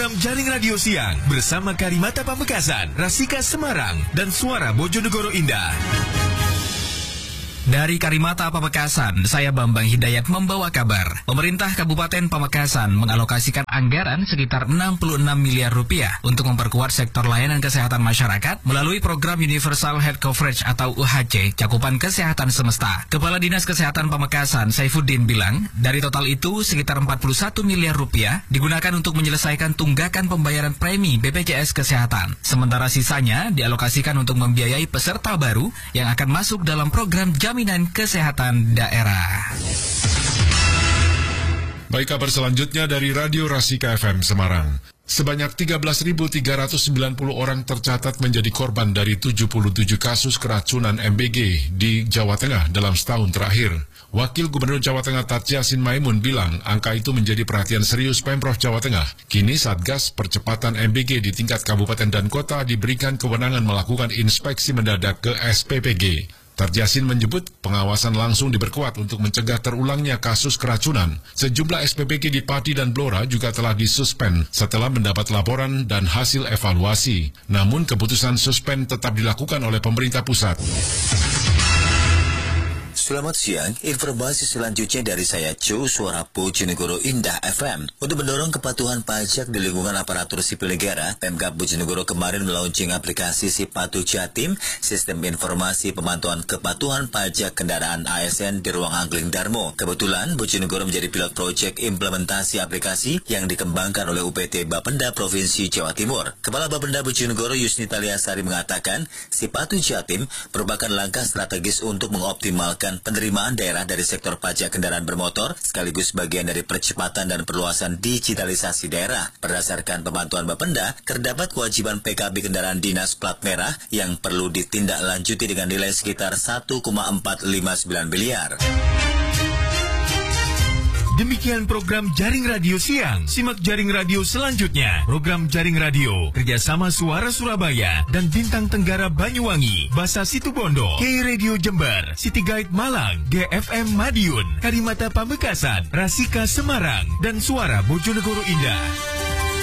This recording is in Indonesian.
program Jaring Radio Siang bersama Karimata Pamekasan, Rasika Semarang, dan Suara Bojonegoro Indah. Dari Karimata Pamekasan, saya Bambang Hidayat membawa kabar. Pemerintah Kabupaten Pamekasan mengalokasikan anggaran sekitar 66 miliar rupiah untuk memperkuat sektor layanan kesehatan masyarakat melalui program Universal Health Coverage atau UHC, cakupan kesehatan semesta. Kepala Dinas Kesehatan Pamekasan, Saifuddin, bilang, dari total itu sekitar 41 miliar rupiah digunakan untuk menyelesaikan tunggakan pembayaran premi BPJS Kesehatan. Sementara sisanya dialokasikan untuk membiayai peserta baru yang akan masuk dalam program Jaminan Kesehatan Daerah. Baik, kabar selanjutnya dari Radio Rasika FM Semarang. Sebanyak 13.390 orang tercatat menjadi korban dari 77 kasus keracunan MBG di Jawa Tengah dalam setahun terakhir. Wakil Gubernur Jawa Tengah Tatsyasin Maimun bilang angka itu menjadi perhatian serius Pemprov Jawa Tengah. Kini Satgas Percepatan MBG di tingkat kabupaten dan kota diberikan kewenangan melakukan inspeksi mendadak ke SPPG. Tatsyasin menyebut pengawasan langsung diperkuat untuk mencegah terulangnya kasus keracunan. Sejumlah SPPG di Pati dan Blora juga telah disuspend setelah mendapat laporan dan hasil evaluasi. Namun keputusan suspend tetap dilakukan oleh pemerintah pusat. Selamat siang, informasi selanjutnya dari saya Joe, Suara Bojonegoro Indah FM. Untuk mendorong kepatuhan pajak di lingkungan aparatur sipil negara, Pemkab Bojonegoro kemarin melaunching aplikasi Sipatu Jatim, Sistem Informasi Pemantauan Kepatuhan Pajak Kendaraan ASN di Ruang Angling Darmo. Kebetulan, Bojonegoro menjadi pilot proyek implementasi aplikasi yang dikembangkan oleh UPT Bapenda Provinsi Jawa Timur. Kepala Bapenda Bojonegoro Yusnita Liasari mengatakan, Sipatu Jatim merupakan langkah strategis untuk mengoptimalkan penerimaan daerah dari sektor pajak kendaraan bermotor, sekaligus bagian dari percepatan dan perluasan digitalisasi daerah. Berdasarkan pemantauan Bapenda, terdapat kewajiban PKB kendaraan dinas plat merah yang perlu ditindaklanjuti dengan nilai sekitar 1,459 miliar. Demikian program Jaring Radio Siang. Simak Jaring Radio selanjutnya. Program Jaring Radio kerjasama Suara Surabaya dan Bintang Tenggara Banyuwangi, Basa Situbondo, K Radio Jember, City Guide Malang, GFM Madiun, Karimata Pamekasan, Rasika Semarang, dan Suara Bojonegoro Indah.